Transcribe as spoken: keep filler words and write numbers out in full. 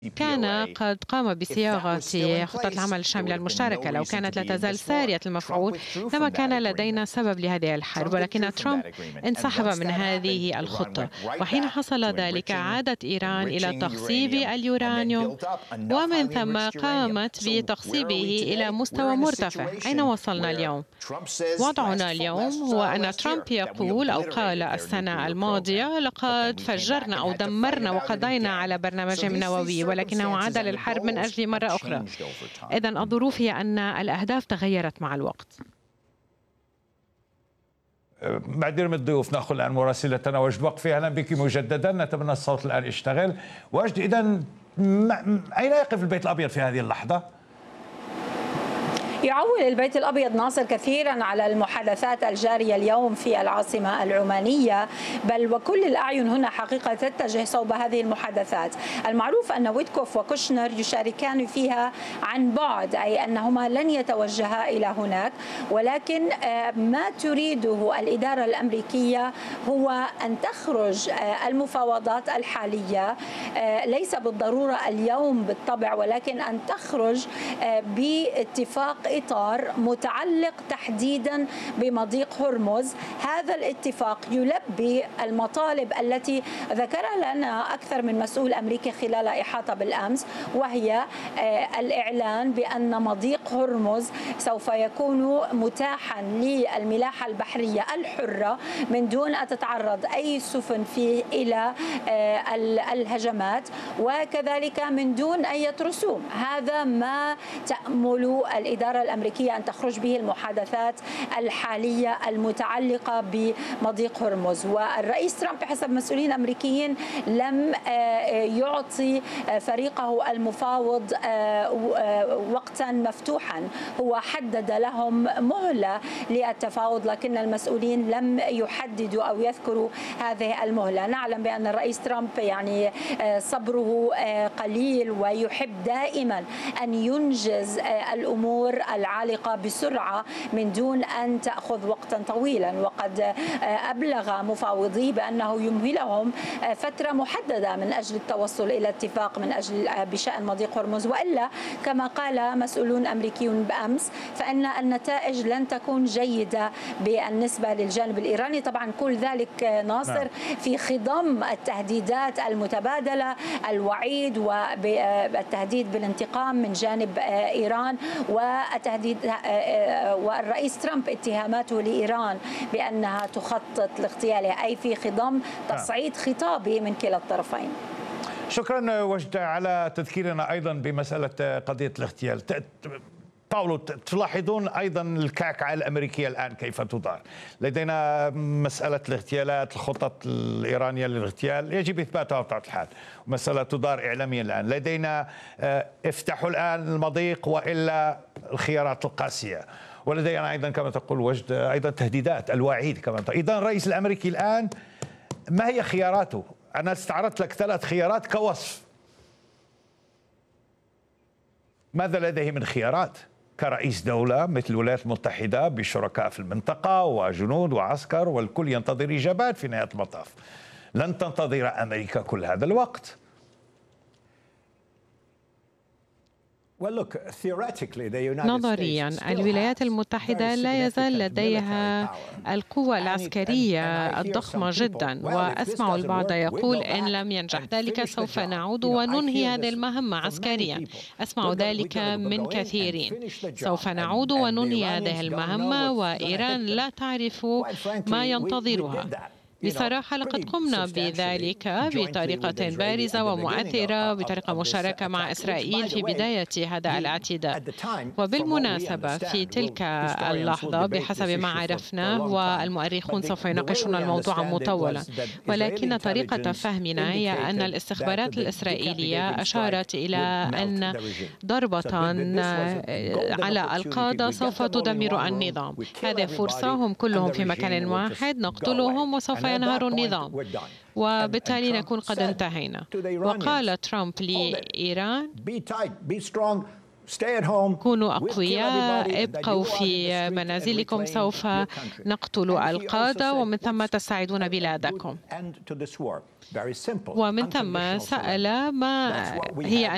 كان قد قام بصياغة خطة العمل الشاملة المشتركة. لو كانت لا تزال سارية المفعول لما كان لدينا سبب لهذه الحرب، ولكن ترامب انسحب من هذه الخطة، وحين حصل ذلك عادت إيران إلى تخصيب اليورانيوم ومن ثم قامت بتخصيبه إلى مستوى مرتفع. أين وصلنا اليوم؟ وضعنا اليوم هو أن ترامب يقول أو قال السنة الماضية لقد فجرنا أو دمرنا وقضينا على برنامجهم النووي، ولكنه عاد للحرب من أجل مرة أخرى. إذن الظروف هي أن الأهداف تغيرت مع الوقت. معذرة من الضيوف، نأخذ الآن مراسلتنا وجد وقفي. أهلا بك مجددا، نتمنى الصوت الآن يشتغل. وجد، إذن أين يقف البيت الأبيض في هذه اللحظة؟ يعول البيت الأبيض ناصر كثيرا على المحادثات الجارية اليوم في العاصمة العمانية، بل وكل الأعين هنا حقيقة تتجه صوب هذه المحادثات. المعروف أن ويتكوف وكوشنر يشاركان فيها عن بعد، أي أنهما لن يتوجها إلى هناك، ولكن ما تريده الإدارة الأمريكية هو أن تخرج المفاوضات الحالية، ليس بالضرورة اليوم بالطبع، ولكن أن تخرج باتفاق إطار متعلق تحديدا بمضيق هرمز. هذا الاتفاق يلبي المطالب التي ذكرها لنا أكثر من مسؤول أمريكي خلال إحاطة بالأمس، وهي الإعلان بأن مضيق هرمز سوف يكون متاحا للملاحة البحرية الحرة من دون أن تتعرض أي سفن فيه إلى الهجمات، وكذلك من دون أي رسوم. هذا ما تأمل الإدارة الأمريكية أن تخرج به المحادثات الحالية المتعلقة بمضيق هرمز. والرئيس ترامب بحسب مسؤولين أمريكيين لم يعطي فريقه المفاوض وقتا مفتوحا، هو حدد لهم مهلة للتفاوض، لكن المسؤولين لم يحددوا أو يذكروا هذه المهلة. نعلم بأن الرئيس ترامب يعني صبره قليل ويحب دائما أن ينجز الأمور العالقة بسرعة من دون أن تأخذ وقتا طويلا، وقد أبلغ مفاوضيه بأنه يمهلهم فترة محددة من أجل التوصل إلى اتفاق من أجل بشأن مضيق هرمز، وإلا كما قال مسؤولون أمريكيون بأمس فإن النتائج لن تكون جيدة بالنسبة للجانب الإيراني. طبعا كل ذلك ناصر في خضم التهديدات المتبادلة، الوعيد والتهديد بالانتقام من جانب إيران، والتهديد والرئيس ترامب اتهاماته لإيران بأنها تخطط لاغتيالها، أي في خضم تصعيد خطابي من كلا الطرفين. شكرا وجد على تذكيرنا أيضا بمسألة قضية الاغتيال. باولو، تلاحظون أيضا الكعكعة الأمريكية الآن كيف تدار؟ لدينا مسألة الاغتيالات، الخطط الإيرانية للاغتيال يجب إثباتها بطبيعة الحال، مسألة تدار إعلاميا الآن. لدينا افتحوا الآن المضيق وإلا الخيارات القاسية، ولدينا أيضا كما تقول وجد أيضا تهديدات، الوعيد كما تقول. إذن الرئيس الأمريكي الآن ما هي خياراته؟ أنا استعرضت لك ثلاث خيارات كوصف، ماذا لديه من خيارات كرئيس دولة مثل الولايات المتحدة بشركاء في المنطقة وجنود وعسكر، والكل ينتظر إجابات في نهاية المطاف. لن تنتظر أمريكا كل هذا الوقت. نظريا الولايات المتحدة لا يزال لديها القوة العسكرية الضخمة جدا، وأسمع البعض يقول إن لم ينجح ذلك سوف نعود وننهي هذه المهمة عسكريا. أسمع ذلك من كثيرين، سوف نعود وننهي هذه المهمة وإيران لا تعرف ما ينتظرها. بصراحة لقد قمنا بذلك بطريقة بارزة ومؤثرة، بطريقة مشاركة مع إسرائيل في بداية هذا الاعتداء. وبالمناسبة في تلك اللحظة بحسب ما عرفنا، والمؤرخون سوف يناقشون الموضوع مطولا، ولكن طريقة فهمنا هي أن الاستخبارات الإسرائيلية أشارت إلى أن ضربة على القادة سوف تدمر النظام. هذه فرصة، هم كلهم في مكان واحد، نقتلهم وسوف ينهار النظام، وبالتالي نكون قد انتهينا. وقال ترامب لإيران: كونوا أقوياء، ابقوا في منازلكم، سوف نقتل القادة ومن ثم تستعيدون بلادكم. ومن ثم سأل ما هي